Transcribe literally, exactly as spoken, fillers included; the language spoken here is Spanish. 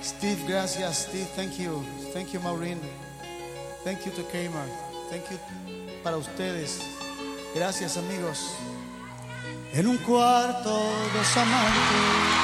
Steve, gracias. Steve, thank you. Thank you, Maureen. Thank you to Kmart. Thank you para ustedes. Gracias, amigos. En un cuarto, dos amantes.